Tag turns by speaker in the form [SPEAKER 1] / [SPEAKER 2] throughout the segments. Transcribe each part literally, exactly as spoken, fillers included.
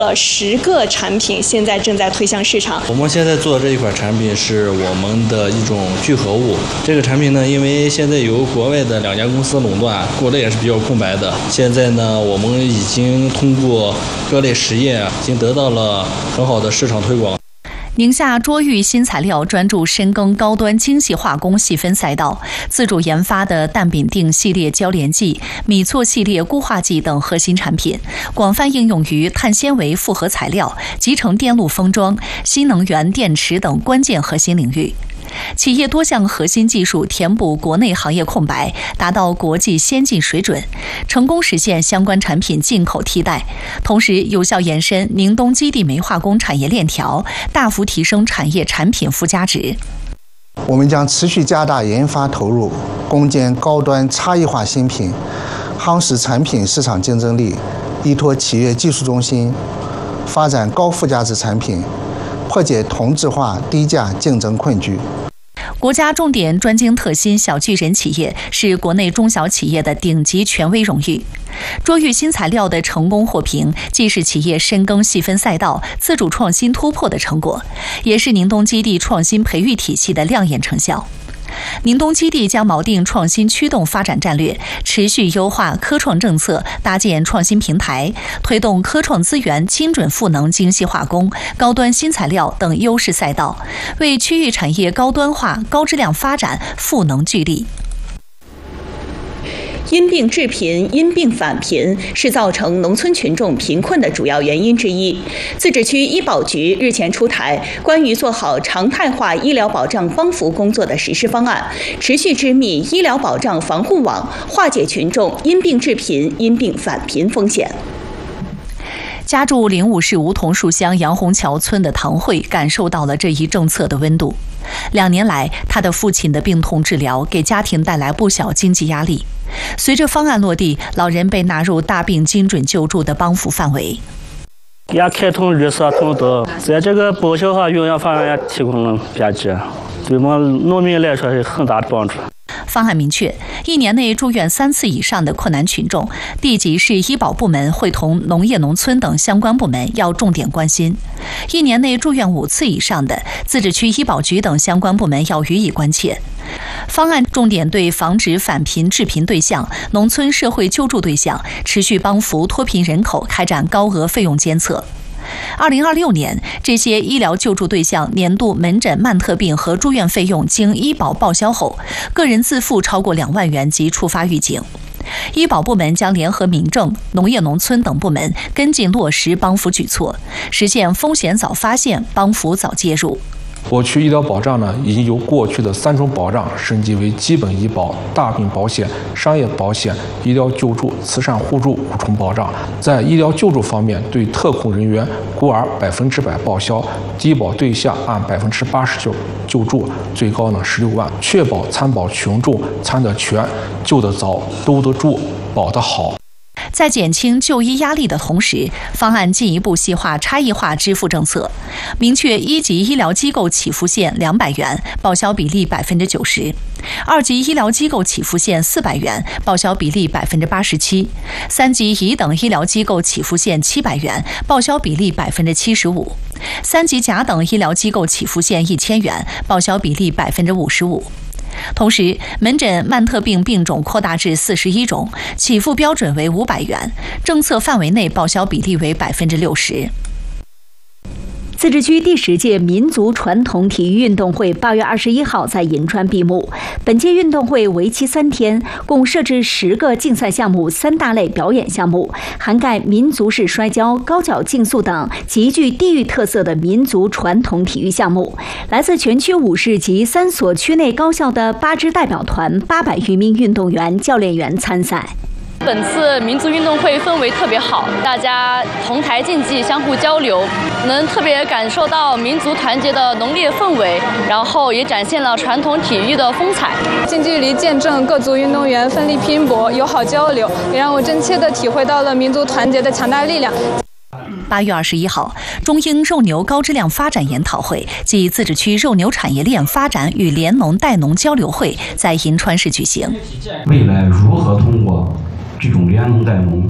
[SPEAKER 1] 呃，十个产品现在正在推向市场。
[SPEAKER 2] 我们现在做的这一款产品是我们的一种聚合物。这个产品呢，因为现在由国外的两家公司垄断，国内也是比较空白的。现在呢，我们已经通过各类实验，已经得到了很好的市场推广。
[SPEAKER 3] 宁夏卓玉新材料专注深耕高端精细化工细分赛道，自主研发的氮丙定系列交联剂、米唑系列固化剂等核心产品，广泛应用于碳纤维复合材料、集成电路封装、新能源电池等关键核心领域。企业多项核心技术填补国内行业空白，达到国际先进水准，成功实现相关产品进口替代，同时有效延伸宁东基地煤化工产业链条，大幅提升产业产品附加值。
[SPEAKER 4] 我们将持续加大研发投入，攻坚高端差异化新品，夯实产品市场竞争力，依托企业技术中心，发展高附加值产品，破解同质化低价竞争困局。
[SPEAKER 3] 国家重点专精特新小巨人企业是国内中小企业的顶级权威荣誉。卓玉新材料的成功获评，既是企业深耕细分赛道、自主创新突破的成果，也是宁东基地创新培育体系的亮眼成效。宁东基地将锚定创新驱动发展战略，持续优化科创政策，搭建创新平台，推动科创资源精准赋能精细化工、高端新材料等优势赛道，为区域产业高端化、高质量发展赋能聚力。
[SPEAKER 1] 因病致贫、因病返贫是造成农村群众贫困的主要原因之一。自治区医保局日前出台关于做好常态化医疗保障帮扶工作的实施方案，持续织密医疗保障防护网，化解群众因病致贫、因病返贫风险。
[SPEAKER 3] 家住灵武市梧桐树乡杨洪桥村的唐慧感受到了这一政策的温度。两年来，他的父亲的病痛治疗给家庭带来不小经济压力。随着方案落地，老人被纳入大病精准救助的帮扶范围。
[SPEAKER 5] 也开通绿色通道，在这个报销化用药方案也提供了便捷，对我们农民来说是很大的帮助。
[SPEAKER 3] 方案明确，一年内住院三次以上的困难群众，地级市医保部门会同农业农村等相关部门要重点关心；一年内住院五次以上的，自治区医保局等相关部门要予以关切。方案重点对防止返贫致贫对象、农村社会救助对象，持续帮扶脱贫人口开展高额费用监测。二零二六年，这些医疗救助对象年度门诊慢特病和住院费用经医保报销后，个人自付超过两万元即触发预警。医保部门将联合民政、农业农村等部门跟进落实帮扶举措，实现风险早发现、帮扶早介入。
[SPEAKER 6] 我区医疗保障呢，已经由过去的三重保障升级为基本医保、大病保险、商业保险、医疗救助、慈善互助五重保障。在医疗救助方面，对特困人员孤儿百分之百报销，低保对象按百分之八十九救助，最高呢十六万，确保参保群众参得全、救得早、兜得住、保得好。
[SPEAKER 3] 在减轻就医压力的同时，方案进一步细化差异化支付政策，明确一级医疗机构起付线两百元，报销比例百分之九十；二级医疗机构起付线四百元，报销比例百分之八十七；三级乙等医疗机构起付线七百元，报销比例百分之七十五；三级甲等医疗机构起付线一千元，报销比例百分之五十五。同时，门诊慢特病病种扩大至四十一种，起付标准为五百元，政策范围内报销比例为百分之六十。
[SPEAKER 7] 自治区第十届民族传统体育运动会八月二十一号在银川闭幕。本届运动会为期三天，共设置十个竞赛项目、三大类表演项目，涵盖民族式摔跤、高脚竞速等极具地域特色的民族传统体育项目。来自全区五市及三所区内高校的八支代表团、八百余名运动员、教练员参赛。
[SPEAKER 8] 本次民族运动会氛围特别好，大家同台竞技，相互交流，能特别感受到民族团结的浓烈氛围，然后也展现了传统体育的风采。
[SPEAKER 9] 近距离见证各族运动员奋力拼搏、友好交流，也让我真切地体会到了民族团结的强大力量。
[SPEAKER 3] 八月二十一号，中英肉牛高质量发展研讨会暨自治区肉牛产业链发展与联农带农交流会在银川市举行。
[SPEAKER 10] 未来如何通过这种联农带农，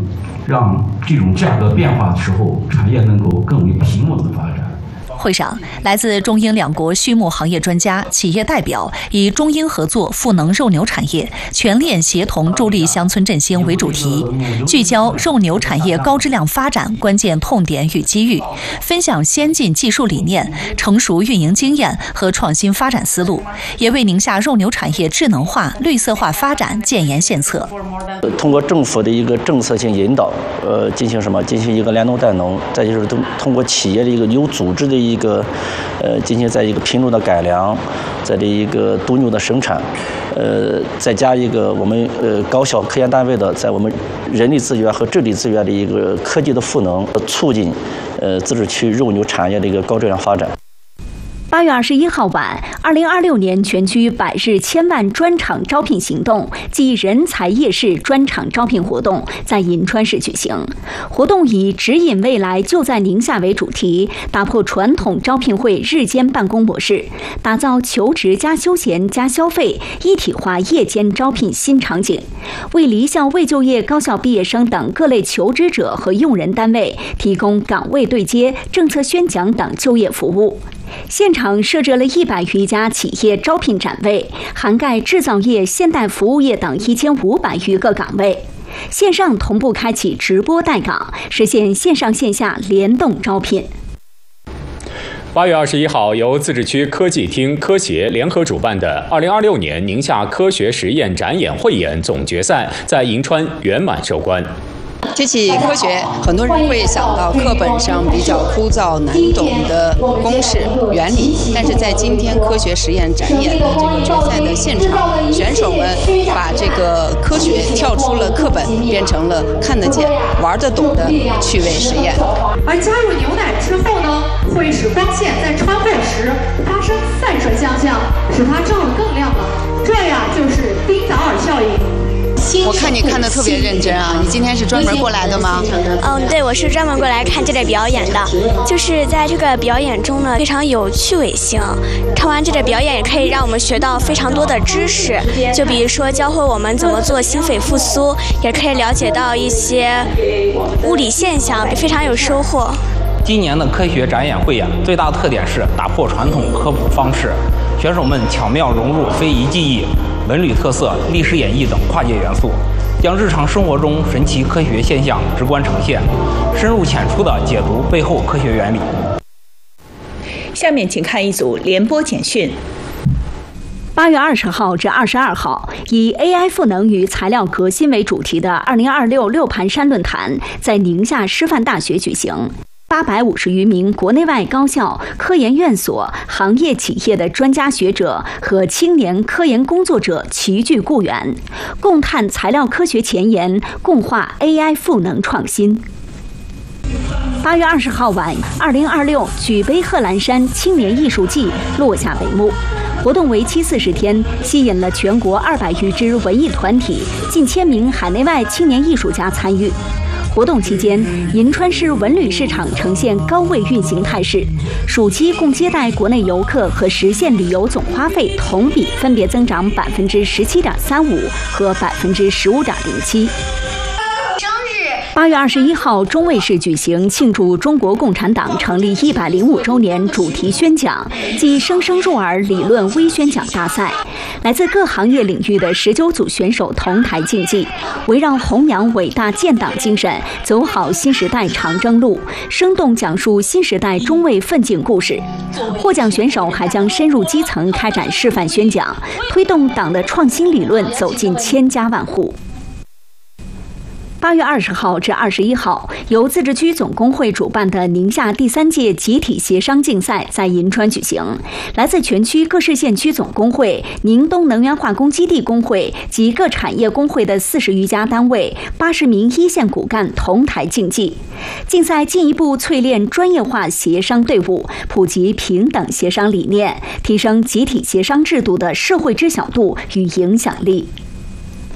[SPEAKER 10] 让这种价格变化的时候，产业能够更为平稳的发展。
[SPEAKER 3] 会上，来自中英两国畜牧行业专家、企业代表以中英合作赋能肉牛产业、全链协同助力乡村振兴为主题，聚焦肉牛产业高质量发展关键痛点与机遇，分享先进技术理念、成熟运营经验和创新发展思路，也为宁夏肉牛产业智能化、绿色化发展建言献策。
[SPEAKER 11] 通过政府的一个政策性引导，呃，进行什么？进行一个联农带农，再就是通通过企业的一个有组织的一个，呃，进行在一个品种的改良，在这一个犊牛的生产，呃，再加一个我们呃高校科研单位的在我们人力资源和智力资源的一个科技的赋能，促进呃自治区肉牛产业的一个高质量发展。
[SPEAKER 7] 八月二十一号晚，二零二六年全区百日千万专场招聘行动暨人才夜市专场招聘活动在银川市举行。活动以指引未来就在宁夏为主题，打破传统招聘会日间办公模式，打造求职加休闲加消费一体化夜间招聘新场景，为离校未就业高校毕业生等各类求职者和用人单位提供岗位对接、政策宣讲等就业服务。现场设置了一百余家企业招聘展位，涵盖制造业、现代服务业等一千五百余个岗位。线上同步开启直播待岗，实现线上线下联动招聘。
[SPEAKER 12] 八月二十一号，由自治区科技厅、科协联合主办的二零二六年宁夏科学实验展演汇演总决赛在银川圆满收官。
[SPEAKER 13] 提起科学，很多人会想到课本上比较枯燥难懂的公式原理，但是在今天科学实验展演的这个决赛的现场，选手们把这个科学跳出了课本，变成了看得见、玩得懂的趣味实验。
[SPEAKER 14] 而加入牛奶之后呢，会使光线在穿透时发生散射相向，使它照得更亮了。这呀就是丁达尔效应。
[SPEAKER 13] 我看你看得特别认真啊！你今天是专门过来的吗？
[SPEAKER 15] 嗯，对，我是专门过来看这类表演的。就是在这个表演中呢，非常有趣味性。看完这个表演，也可以让我们学到非常多的知识，就比如说教会我们怎么做心肺复苏，也可以了解到一些物理现象，非常有收获。
[SPEAKER 16] 今年的科学展演汇演最大的特点是打破传统科普方式，选手们巧妙融入非遗技艺、文旅特色、历史演绎等跨界元素，将日常生活中神奇科学现象直观呈现，深入浅出地解读背后科学原理。
[SPEAKER 1] 下面请看一组联播简讯。
[SPEAKER 7] 八月二十号至二十二号，以 A I 赋能与材料革新为主题的二零二六六盘山论坛在宁夏师范大学举行。八百五十余名国内外高校、科研院所、行业企业的专家学者和青年科研工作者齐聚固原，共探材料科学前沿，共话 A I 赋能创新。八月二十号晚，二零二六举杯贺兰山青年艺术季落下帷幕。活动为期四十天，吸引了全国二百余支文艺团体、近千名海内外青年艺术家参与。活动期间，银川市文旅市场呈现高位运行态势，暑期共接待国内游客和实现旅游总花费同比分别增长百分之十七点三五和百分之十五点零七。八月二十一号，中卫市举行庆祝中国共产党成立一百零五周年主题宣讲暨生生入耳理论微宣讲大赛。来自各行业领域的十九组选手同台竞技，围绕弘扬伟大建党精神，走好新时代长征路，生动讲述新时代中卫奋进故事。获奖选手还将深入基层开展示范宣讲，推动党的创新理论走进千家万户。八月二十号至二十一号，由自治区总工会主办的宁夏第三届集体协商竞赛在银川举行。来自全区各市县区总工会、宁东能源化工基地工会及各产业工会的四十余家单位、八十名一线骨干同台竞技。竞赛进一步淬炼专业化协商队伍，普及平等协商理念，提升集体协商制度的社会知晓度与影响力。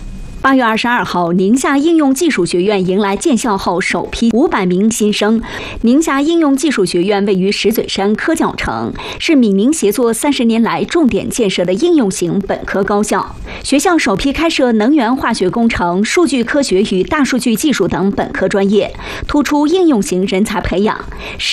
[SPEAKER 7] 八月二十二号，宁夏应用技术学院迎来建校后首批五百名新生。宁夏应用技术学院位于石嘴山科教城，是闽宁协作三十年来重点建设的应用型本科高校。学校首批开设能源化学工程、数据科学与大数据技术等本科专业，突出应用型人才培养，使